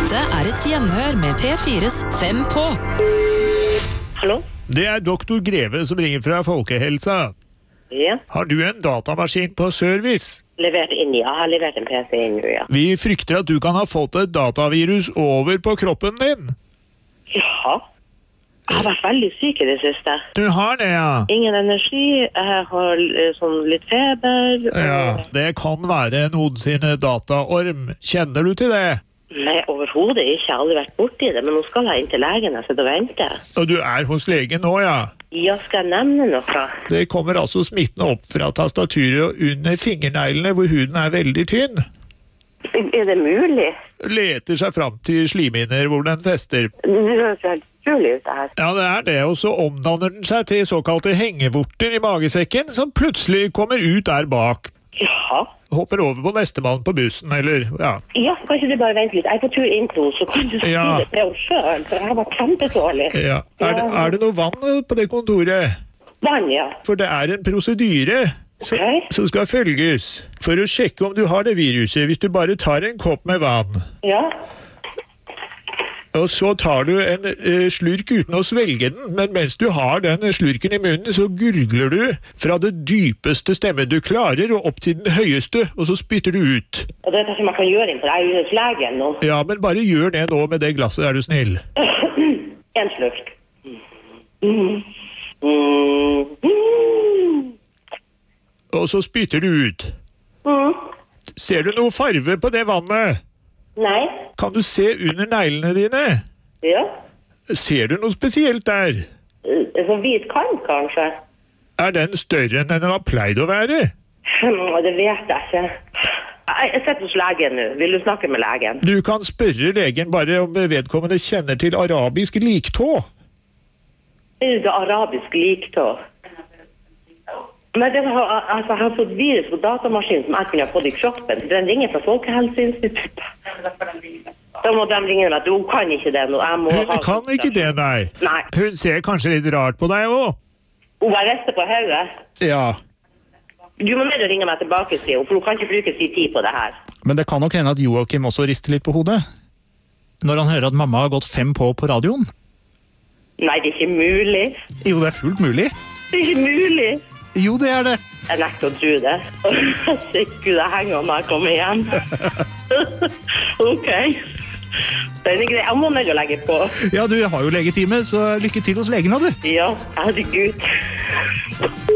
Dette et gjenhør med P4s 5 på. Hallo? Det doktor Greve som ringer fra Folkehelsa. Ja. Har du en datamaskin på service? Levert inn, ja. Jeg har levert en PC inn, ja. Vi frykter at du kan ha fått et datavirus over på kroppen din. Ja. Jeg har vært veldig syk i det siste. Du har det, ja. Ingen energi, jeg har sånn litt feber. Ja, det kan være noen sine dataorm. Kjenner du til det? Nei, overhodet ikke. Jeg har aldri vært borti det, men nå skal jeg inn til legen. Jeg sitter og venter. Og du hos legen nå, ja? Ja, skal jeg nevne noe? Det kommer altså smittende opp fra tastaturet og under fingerneglene hvor huden veldig tynn. Er det mulig? Leter seg fram til slimhinner hvor den fester. Det høres helt utrolig ut det her. Ja, det det, og så omdanner den seg til såkalte hengevorter i magesekken, som plutselig kommer ut der bak. Ja. Hopper over på nestemann på bussen, eller, ja. Ja, kanskje du bare venter litt. Jeg er på tur inn til henne, så kan du si det til henne selv, for jeg har vært kjempedårlig. Ja. Er det noe vann på det kontoret? Vann, ja. For det en prosedyre som skal følges for å sjekke om du har det viruset, hvis du bare tar en kopp med vann. Ja. Og så tar du en slurk uten å svelge den, men mens du har den slurken i munnen, så gurgler du fra det dypeste stemmen du klarer, og opp til den høyeste, og så spytter du ut. Og det som man kan gjøre innenfor, jeg hos legen nå. Ja, men bare gjør det nå med det glasset, du snill. En slurk. Og så spytter du ut. Ser du noe farve på det vannet? Nei. Kan du se under neglene dine? Ja. Ser du noe spesielt der? Så hvit kant, kanskje? Den større enn den har pleid å være? Det vet jeg ikke. Jeg sitter hos legen nå. Vil du snakke med legen? Du kan spørre legen bare om vedkommende kjenner til arabisk liktå. Det arabisk liktå? Men jeg har fått virus på datamaskinen som jeg kunne ha fått i kroppen. Den ringer fra Folkehelseinstituttet. Da må de ringe meg. Hun kan ikke det nå. Hun kan ikke det, nei. Hun ser kanskje litt rart på deg også. Hun bare rister på hodet. Ja. Du må ned og ringe meg tilbake, sier hun, for hun kan ikke bruke sin tid på det her. Men det kan nok hende at Joakim også rister litt på hodet. Når han hører at mamma har gått 5 på radioen. Nei, det ikke mulig. Jo, det fullt mulig. Det ikke mulig. Jo, det det. Jeg nekter å tro det. Sikkert jeg henger om når jeg kommer hjem. Ok. Den grei. Jeg må ned og legge på. Ja, du har jo legetime, så lykke til hos legen, da, du. Ja, herregud.